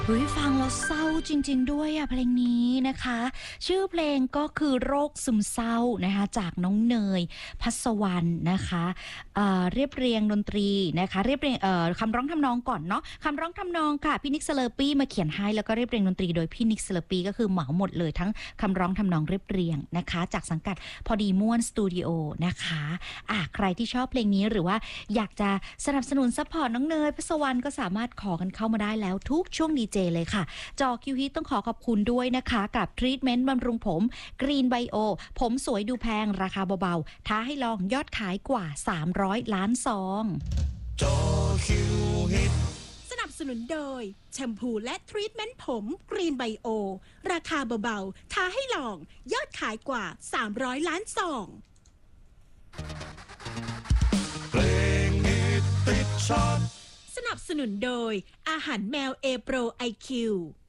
เฮ้ยฟังแล้วเศร้าจริงๆด้วยอะเพลงนี้นะคะชื่อเพลงก็คือโรคซึมเศร้านะคะจากน้องเนยพัสวรรณนะคะเรียบเรียงดนตรีนะคะเรียบเรียงคำร้องทำนองก่อนเนาะคำร้องทำนองค่ะพี่นิกเซเลอร์ปี้มาเขียนให้แล้วก็เรียบเรียงดนตรีโดยพี่นิกเซเลอร์ปี้ก็คือเหมาหมดเลยทั้งคำร้องทำนองเรียบเรียงนะคะจากสังกัดพอดีม่วนสตูดิโอนะคะใครที่ชอบเพลงนี้หรือว่าอยากจะสนับสนุนซัพพอร์ตน้องเนยพัสวรรณก็สามารถขอกันเข้ามาได้แล้วทุกช่วงดีเจเลยค่ะจอคิวฮิตต้องขอบคุณด้วยนะคะกับทรีทเมนต์บำรุงผมกรีนไบโอผมสวยดูแพงราคาเบาๆท้าให้ลองยอดขายกว่า300ล้านซองจอคิวฮิตสนับสนุนโดยแชมพูและทรีทเมนต์ผมกรีนไบโอราคาเบาๆท้าให้ลองยอดขายกว่า300ล้านซองเพลงฮิตติดชาร์ตสนับสนุนโดยอาหารแมวเอโปรไอคิว